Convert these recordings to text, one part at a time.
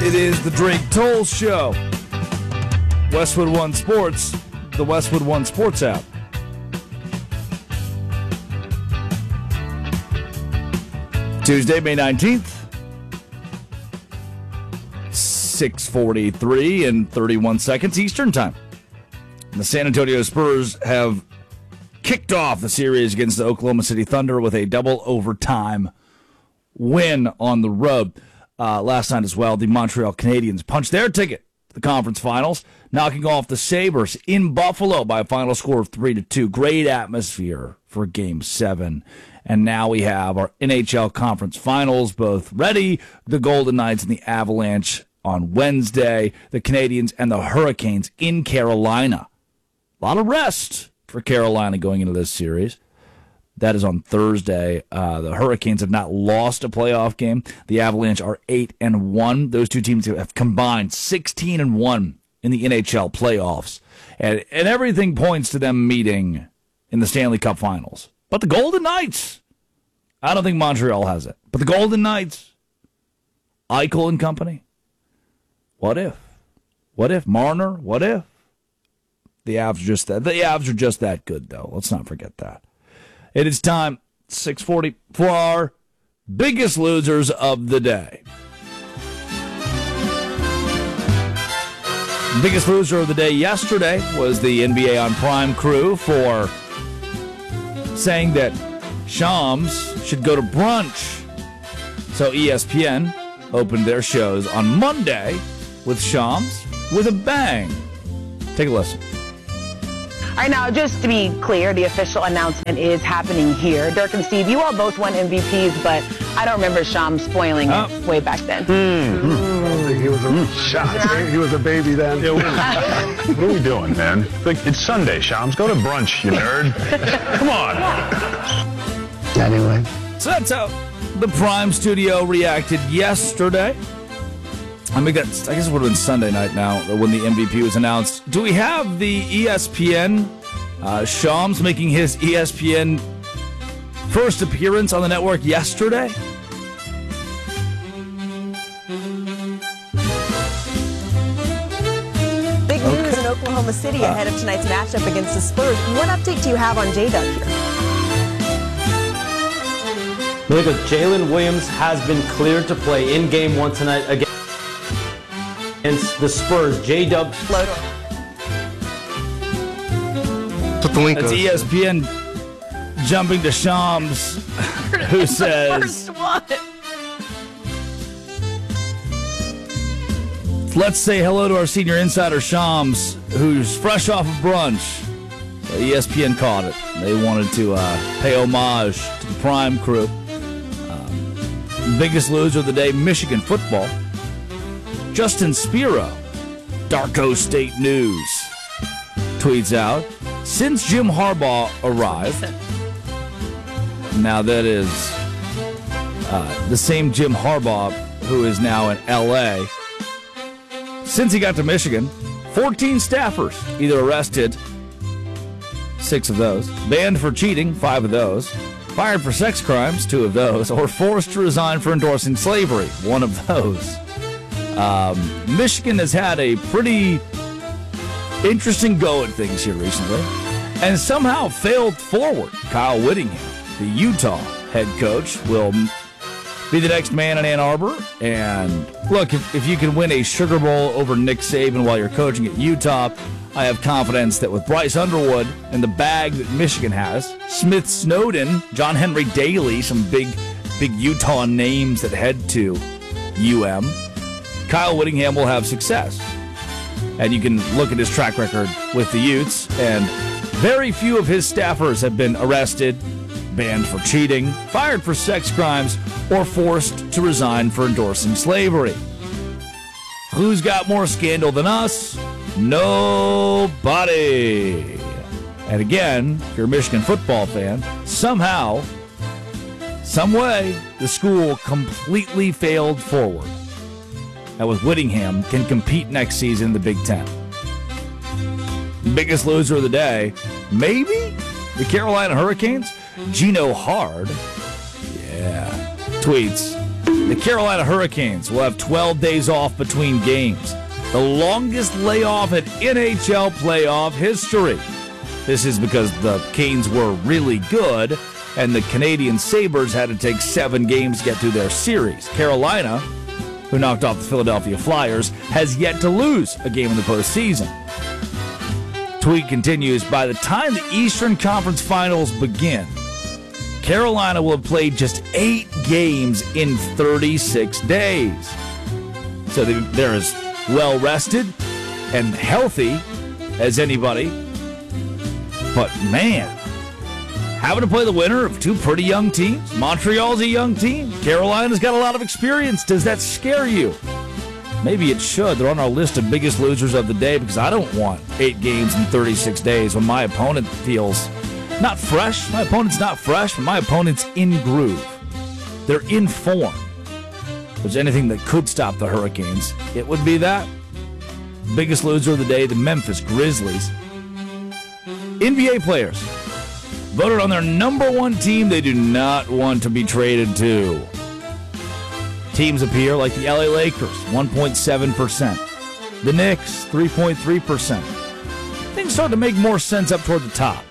It is the Drake Toll Show. Westwood One Sports, the Westwood One Sports app. Tuesday, May 19th, 6:43 and 31 seconds Eastern Time. The San Antonio Spurs have kicked off the series against the Oklahoma City Thunder with a double overtime win on the road. Last night as well, the Montreal Canadiens punched their ticket to the conference finals, knocking off the Sabres in Buffalo by a final score of 3-2. Great atmosphere for Game 7. And now we have our NHL conference finals both ready. The Golden Knights and the Avalanche on Wednesday. The Canadiens and the Hurricanes in Carolina. A lot of rest for Carolina going into this series. That is on Thursday. The Hurricanes have not lost a playoff game. The Avalanche are 8-1. Those two teams have combined 16-1 in the NHL playoffs. And everything points to them meeting in the Stanley Cup Finals. But the Golden Knights, I don't think Montreal has it. But the Golden Knights, Eichel and company, what if? What if? Marner, what if? The Avs are just that good, though. Let's not forget that. It is time, 6:40, for our biggest losers of the day. Biggest loser of the day yesterday was the NBA on Prime crew for saying that Shams should go to brunch. So ESPN opened their shows on Monday with Shams with a bang. Take a listen. All right, now, just to be clear, the official announcement is happening here. Dirk and Steve, you all both won MVPs, but I don't remember Shams spoiling it way back then. I think he was a shot. He was a baby then. What are we doing, man? It's Sunday, Shams. Go to brunch, you nerd. Come on. Anyway. So that's how the Prime studio reacted yesterday. I guess it would have been Sunday night now when the MVP was announced. Do we have the ESPN, Shams making his ESPN first appearance on the network yesterday? Big news in Oklahoma City ahead of tonight's matchup against the Spurs. What update do you have on J-Dub here? Malika, Jalen Williams has been cleared to play in Game 1 tonight against the Spurs. J-Dub. Put the link That's on. ESPN jumping to Shams, who says, let's say hello to our senior insider, Shams, who's fresh off of brunch. So ESPN caught it. They wanted to pay homage to the Prime crew. Biggest loser of the day, Michigan football. Justin Spiro, Darko State News, tweets out, since Jim Harbaugh arrived, now that is the same Jim Harbaugh who is now in L.A., since he got to Michigan, 14 staffers either arrested, 6 of those, banned for cheating, 5 of those, fired for sex crimes, 2 of those, or forced to resign for endorsing slavery, 1 of those. Michigan has had a pretty interesting go at things here recently and somehow failed forward. Kyle Whittingham, the Utah head coach, will be the next man in Ann Arbor. And look, if you can win a Sugar Bowl over Nick Saban while you're coaching at Utah, I have confidence that with Bryce Underwood and the bag that Michigan has, Smith Snowden, John Henry Daly, some big Utah names that head to UM, Kyle Whittingham will have success. And you can look at his track record with the Utes, and very few of his staffers have been arrested, banned for cheating, fired for sex crimes, or forced to resign for endorsing slavery. Who's got more scandal than us? Nobody. And again, if you're a Michigan football fan, somehow, some way, the school completely failed forward. And with Whittingham, can compete next season in the Big Ten. Biggest loser of the day, maybe the Carolina Hurricanes. Gino Hard, tweets, The Carolina Hurricanes will have 12 days off between games, the longest layoff in NHL playoff history. This is because the Canes were really good, and the Canadian Sabres had to take 7 games to get through their series. Carolina, who knocked off the Philadelphia Flyers, has yet to lose a game in the postseason. Tweet continues, by the time the Eastern Conference Finals begin, Carolina will have played just 8 games in 36 days. So they're as well-rested and healthy as anybody. But, man, having to play the winner of 2 pretty young teams. Montreal's a young team. Carolina's got a lot of experience. Does that scare you? Maybe it should. They're on our list of biggest losers of the day because I don't want 8 games in 36 days when my opponent feels not fresh. My opponent's not fresh, but my opponent's in groove. They're in form. If there's anything that could stop the Hurricanes, it would be that. Biggest loser of the day, the Memphis Grizzlies. NBA players voted on their number 1 team they do not want to be traded to. Teams appear like the LA Lakers, 1.7%. The Knicks, 3.3%. Things start to make more sense up toward the top.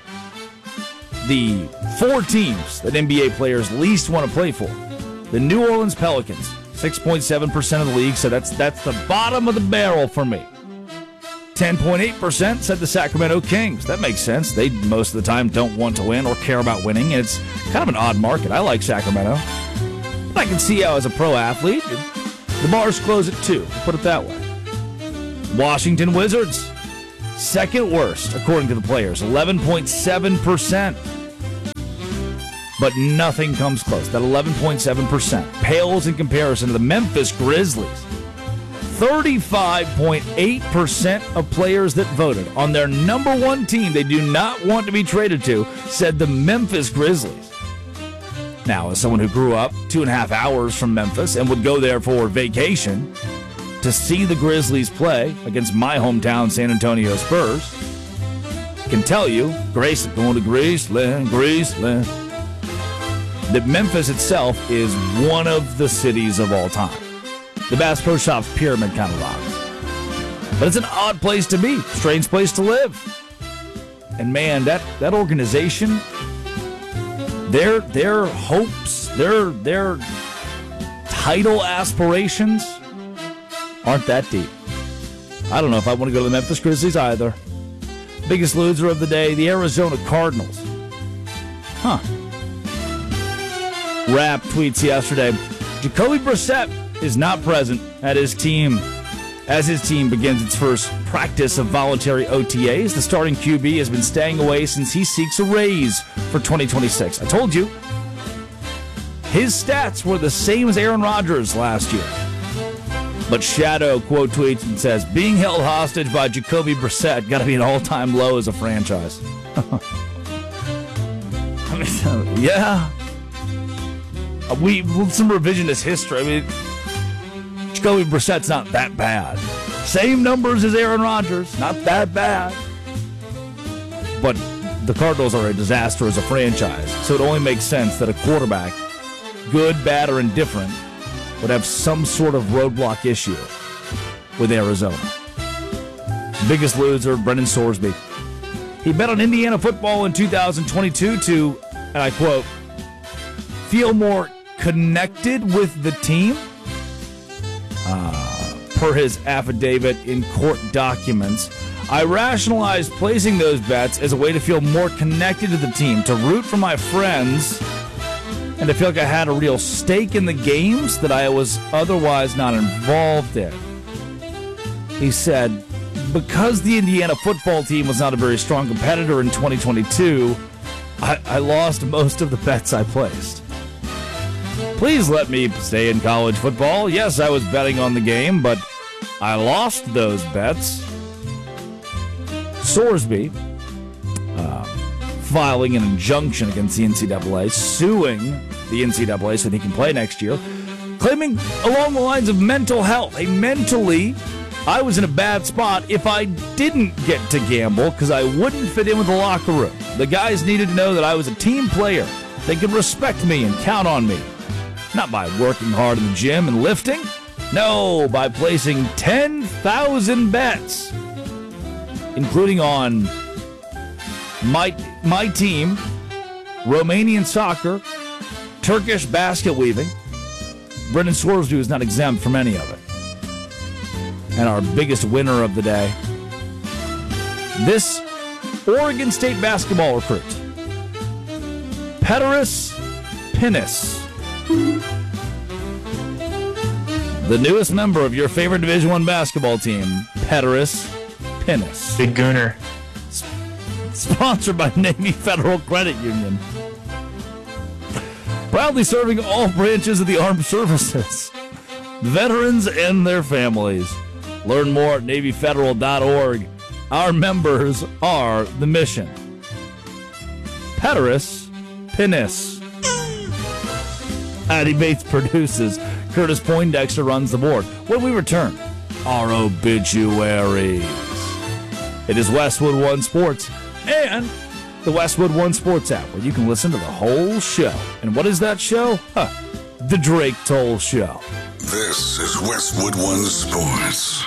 The 4 teams that NBA players least want to play for. The New Orleans Pelicans, 6.7% of the league, so that's the bottom of the barrel for me. 10.8% said the Sacramento Kings. That makes sense. They, most of the time, don't want to win or care about winning. It's kind of an odd market. I like Sacramento. But I can see how, as a pro athlete, the bar's close at 2. Put it that way. Washington Wizards, second worst, according to the players, 11.7%. But nothing comes close. That 11.7% pales in comparison to the Memphis Grizzlies. 35.8% of players that voted on their number 1 team they do not want to be traded to said the Memphis Grizzlies. Now, as someone who grew up 2.5 hours from Memphis and would go there for vacation to see the Grizzlies play against my hometown San Antonio Spurs, can tell you, Graceland, going to Graceland, that Memphis itself is one of the cities of all time. The Bass Pro Shops pyramid kind of rocks. But it's an odd place to be, strange place to live. And man, that organization, their hopes, their title aspirations aren't that deep. I don't know if I want to go to the Memphis Grizzlies either. Biggest loser of the day, the Arizona Cardinals. Rap tweets yesterday, Jacoby Brissett is not present at his team as his team begins its first practice of voluntary OTAs. The starting QB has been staying away since he seeks a raise for 2026. I told you, his stats were the same as Aaron Rodgers last year. But Shadow quote tweets and says, being held hostage by Jacoby Brissett got to be an all-time low as a franchise. I mean, yeah. Some revisionist history. I mean, Jacoby Brissett's not that bad. Same numbers as Aaron Rodgers. Not that bad. But the Cardinals are a disaster as a franchise. So it only makes sense that a quarterback, good, bad, or indifferent, would have some sort of roadblock issue with Arizona. Biggest loser, Brendan Sorsby. He bet on Indiana football in 2022 to, and I quote, feel more connected with the team. Per his affidavit in court documents, I rationalized placing those bets as a way to feel more connected to the team, to root for my friends, and to feel like I had a real stake in the games that I was otherwise not involved in. He said, because the Indiana football team was not a very strong competitor in 2022, I lost most of the bets I placed. Please let me stay in college football. Yes, I was betting on the game, but I lost those bets. Sorsby filing an injunction against the NCAA, suing the NCAA so that he can play next year, claiming along the lines of mental health. Hey, mentally, I was in a bad spot if I didn't get to gamble because I wouldn't fit in with the locker room. The guys needed to know that I was a team player. They could respect me and count on me. Not by working hard in the gym and lifting. No, by placing 10,000 bets, including on my team, Romanian soccer, Turkish basket weaving. Brendan Scoresby is not exempt from any of it. And our biggest winner of the day, this Oregon State basketball recruit, Pederis Pinnis. The newest member of your favorite Division I basketball team, Pederis Pinnis. Big Gooner. Sponsored by Navy Federal Credit Union. Proudly serving all branches of the armed services, veterans and their families. Learn more at NavyFederal.org. Our members are the mission. Pederis Pinnis. Addie Bates produces. Curtis Poindexter runs the board. When we return, our obituaries. It is Westwood One Sports and the Westwood One Sports app, where you can listen to the whole show. And what is that show? The Drake Toll Show. This is Westwood One Sports.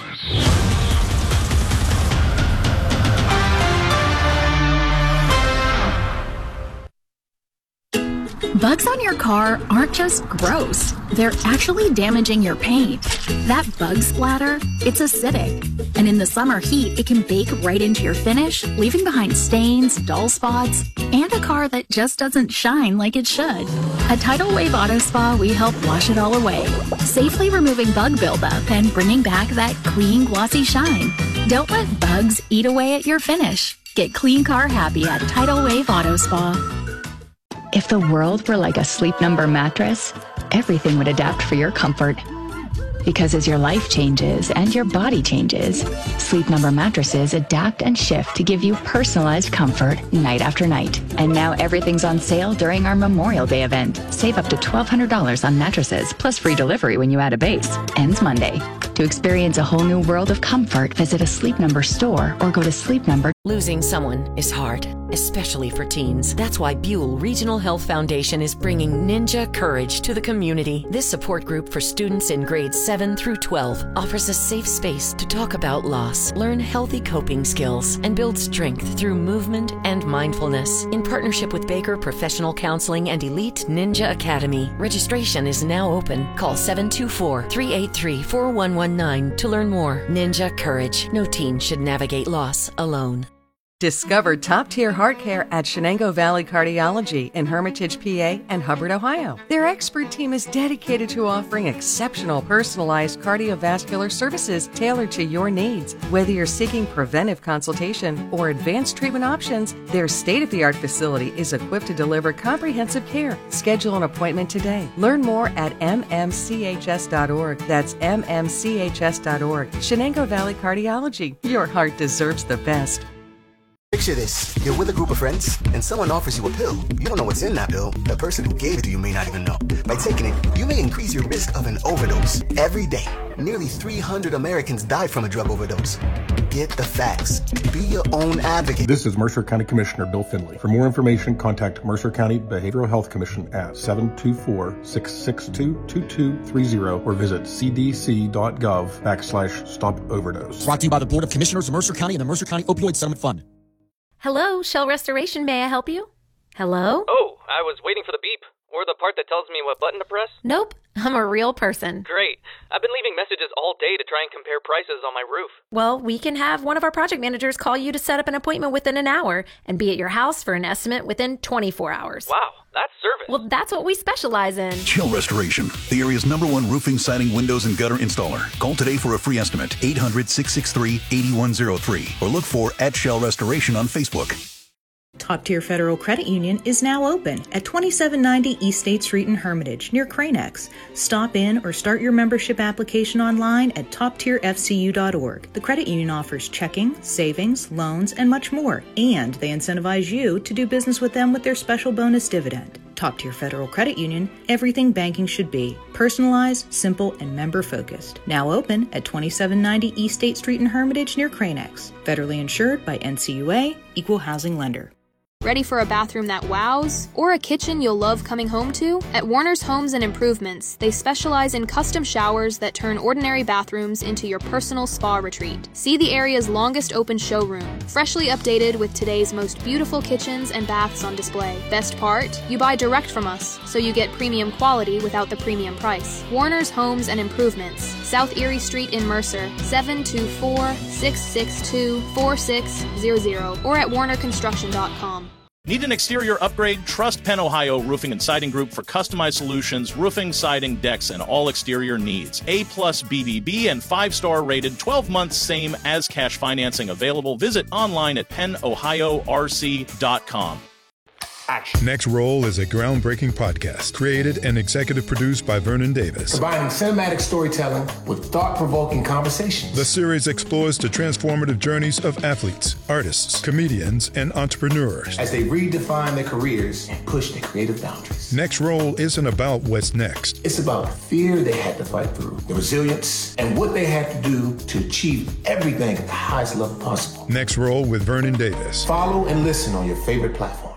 Bugs on your car aren't just gross. They're actually damaging your paint. That bug splatter, it's acidic. And in the summer heat, it can bake right into your finish, leaving behind stains, dull spots, and a car that just doesn't shine like it should. At Tidal Wave Auto Spa, we help wash it all away, safely removing bug buildup and bringing back that clean, glossy shine. Don't let bugs eat away at your finish. Get clean car happy at Tidal Wave Auto Spa. If the world were like a Sleep Number mattress, everything would adapt for your comfort. Because as your life changes and your body changes, Sleep Number mattresses adapt and shift to give you personalized comfort night after night. And now everything's on sale during our Memorial Day event. Save up to $1,200 on mattresses, plus free delivery when you add a base. Ends Monday. To experience a whole new world of comfort, visit a Sleep Number store or go to Sleep Number. Losing someone is hard, especially for teens. That's why Buell Regional Health Foundation is bringing Ninja Courage to the community. This support group for students in grades 7 through 12 offers a safe space to talk about loss, learn healthy coping skills, and build strength through movement and mindfulness. In partnership with Baker Professional Counseling and Elite Ninja Academy, registration is now open. Call 724-383-4119 to learn more. Ninja Courage. No teen should navigate loss alone. Discover top-tier heart care at Shenango Valley Cardiology in Hermitage, PA and Hubbard, Ohio. Their expert team is dedicated to offering exceptional personalized cardiovascular services tailored to your needs. Whether you're seeking preventive consultation or advanced treatment options, their state-of-the-art facility is equipped to deliver comprehensive care. Schedule an appointment today. Learn more at mmchs.org. That's mmchs.org. Shenango Valley Cardiology. Your heart deserves the best. Picture this. You're with a group of friends, and someone offers you a pill. You don't know what's in that pill. The person who gave it to you may not even know. By taking it, you may increase your risk of an overdose. Every day, nearly 300 Americans die from a drug overdose. Get the facts. Be your own advocate. This is Mercer County Commissioner Bill Finley. For more information, contact Mercer County Behavioral Health Commission at 724-662-2230 or visit cdc.gov/stop overdose. Brought to you by the Board of Commissioners of Mercer County and the Mercer County Opioid Settlement Fund. Hello, Shell Restoration. May I help you? Hello? Oh, I was waiting for the beep. Or the part that tells me what button to press? Nope, I'm a real person. Great. I've been leaving messages all day to try and compare prices on my roof. Well, we can have one of our project managers call you to set up an appointment within an hour and be at your house for an estimate within 24 hours. Wow, that's service. Well, that's what we specialize in. Shell Restoration, the area's #1 roofing, siding, windows, and gutter installer. Call today for a free estimate, 800-663-8103, or look for @Shell Restoration on Facebook. Top Tier Federal Credit Union is now open at 2790 East State Street in Hermitage, near Cranex. Stop in or start your membership application online at toptierfcu.org. The credit union offers checking, savings, loans, and much more, and they incentivize you to do business with them with their special bonus dividend. Top Tier Federal Credit Union, everything banking should be. Personalized, simple, and member-focused. Now open at 2790 East State Street in Hermitage, near Cranex. Federally insured by NCUA, Equal Housing Lender. Ready for a bathroom that wows? Or a kitchen you'll love coming home to? At Warner's Homes and Improvements, they specialize in custom showers that turn ordinary bathrooms into your personal spa retreat. See the area's longest open showroom, freshly updated with today's most beautiful kitchens and baths on display. Best part? You buy direct from us, so you get premium quality without the premium price. Warner's Homes and Improvements, South Erie Street in Mercer, 724-662-4600, or at warnerconstruction.com. Need an exterior upgrade? Trust Penn Ohio Roofing and Siding Group for customized solutions, roofing, siding, decks, and all exterior needs. A+ BBB and 5-star rated, 12 months same as cash financing available. Visit online at pennohiorc.com. Next Roll is a groundbreaking podcast created and executive produced by Vernon Davis. Combining cinematic storytelling with thought-provoking conversations. The series explores the transformative journeys of athletes, artists, comedians, and entrepreneurs as they redefine their careers and push their creative boundaries. Next Roll isn't about what's next. It's about the fear they had to fight through, the resilience, and what they had to do to achieve everything at the highest level possible. Next Roll with Vernon Davis. Follow and listen on your favorite platform.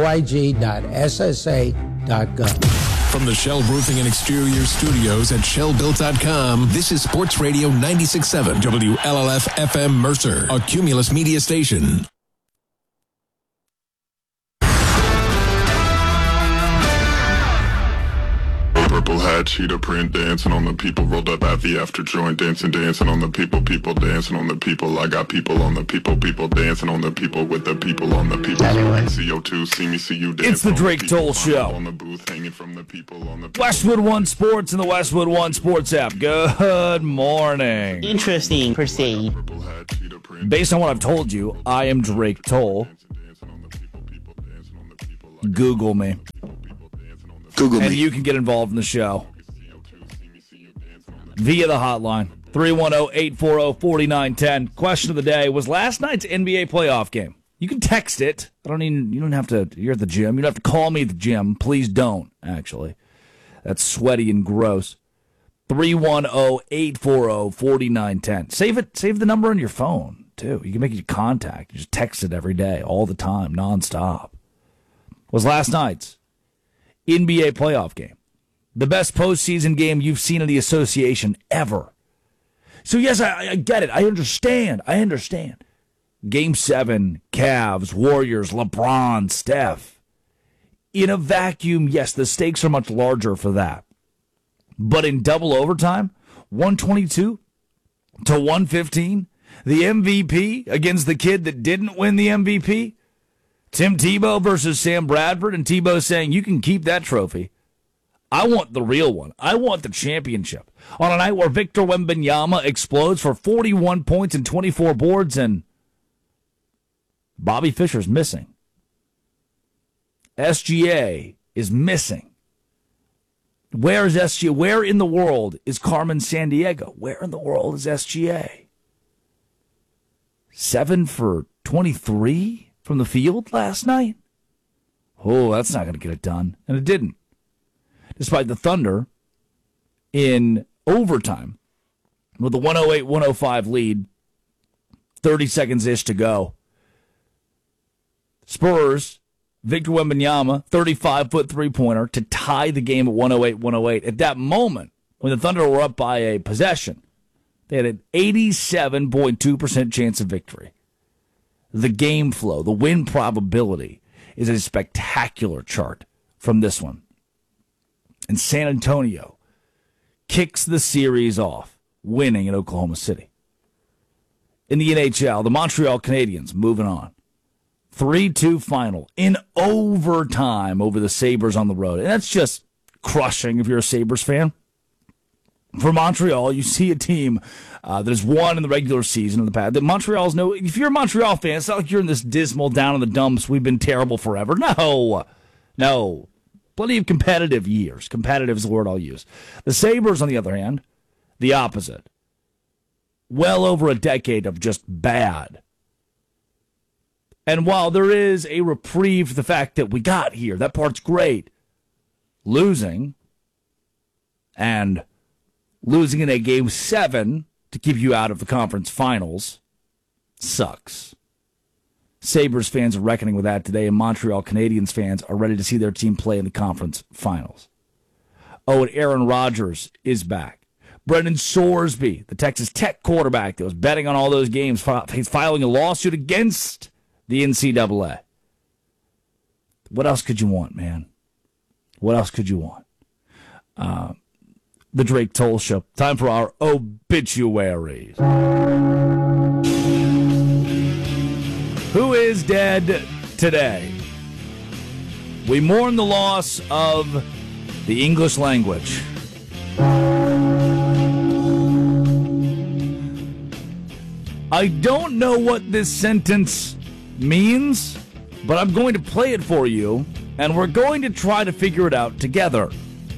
OIG.SSA.gov. From the Shell Roofing and Exterior Studios at ShellBuilt.com, this is Sports Radio 96.7 WLLF FM Mercer, a Cumulus media station. Purple hat, cheetah print, dancing on the people, rolled up at the after joint, dancing on the people, people dancing on the people. I got people on the people, people dancing on the people with the people on the people. CO2, see me, see you dance. It's the Drake Toll Show. On the booth, hanging from the people on the people. Westwood One Sports and the Westwood One Sports app. Good morning. Interesting, proceed. Based on what I've told you, I am Drake Toll. Google me. And you can get involved in the show via the hotline, 310-840-4910. Question of the day was last night's NBA playoff game. You can text it. You don't have to, you're at the gym. You don't have to call me at the gym. Please don't, actually. That's sweaty and gross. 310-840-4910. Save the number on your phone, too. You can make it a contact. You just text it every day, all the time, nonstop. Was last night's NBA playoff game. The best postseason game you've seen in the association ever. So, yes, I get it. I understand. Game 7, Cavs, Warriors, LeBron, Steph. In a vacuum, yes, the stakes are much larger for that. But in double overtime, 122 to 115, the MVP against the kid that didn't win the MVP, Tim Tebow versus Sam Bradford, and Tebow saying, you can keep that trophy. I want the real one. I want the championship. On a night where Victor Wembanyama explodes for 41 points and 24 boards, and Bobby Fischer's missing. SGA is missing. Where is SGA? Where in the world is Carmen Sandiego? Where in the world is SGA? 7 for 23? From the field last night? Oh, that's not going to get it done. And it didn't. Despite the Thunder in overtime with a 108-105 lead, 30 seconds-ish to go. Spurs, Victor Wembanyama, 35-foot three-pointer to tie the game at 108-108. At that moment, when the Thunder were up by a possession, they had an 87.2% chance of victory. The game flow, the win probability is a spectacular chart from this one. And San Antonio kicks the series off, winning in Oklahoma City. In the NHL, the Montreal Canadiens moving on. 3-2 final in overtime over the Sabres on the road. And that's just crushing if you're a Sabres fan. For Montreal, you see a team that has won in the regular season in the past. That Montreal's no. If you're a Montreal fan, it's not like you're in this dismal down in the dumps. We've been terrible forever. No. Plenty of competitive years. Competitive is the word I'll use. The Sabres, on the other hand, the opposite. Well over a decade of just bad. And while there is a reprieve for the fact that we got here, that part's great. Losing in a Game 7 to keep you out of the conference finals sucks. Sabres fans are reckoning with that today, and Montreal Canadiens fans are ready to see their team play in the conference finals. Oh, and Aaron Rodgers is back. Brendan Sorsby, the Texas Tech quarterback that was betting on all those games, he's filing a lawsuit against the NCAA. What else could you want, man? What else could you want? The Drake Toll Show. Time for our obituaries. Who is dead today? We mourn the loss of the English language. I don't know what this sentence means, but I'm going to play it for you, and we're going to try to figure it out together.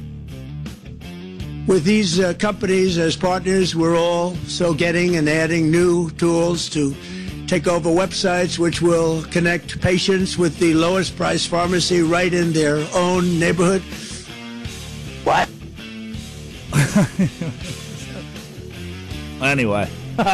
With these companies as partners, we're also getting and adding new tools to take over websites which will connect patients with the lowest price pharmacy right in their own neighborhood. What? Anyway.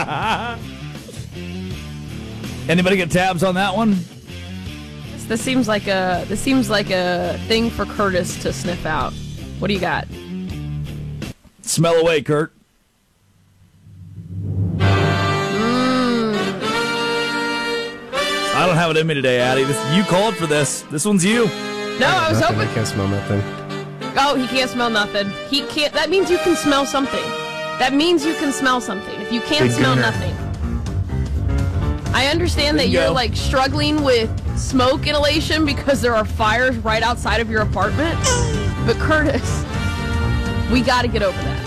Anybody get tabs on that one? This seems like a thing for Curtis to sniff out. What do you got? Smell away, Kurt. I don't have it in me today, Addie. You called for this. This one's you. No, I was hoping. I can't smell nothing. Oh, he can't smell nothing. He can't. That means you can smell something. That means you can smell something. If you can't smell nothing. I understand that you're like struggling with smoke inhalation because there are fires right outside of your apartment. But Curtis, we got to get over that.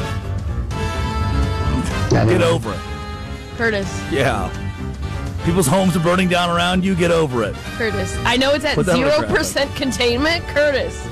Get over it. Curtis. Yeah. People's homes are burning down around you. Get over it. Curtis. I know it's at 0% containment. Curtis.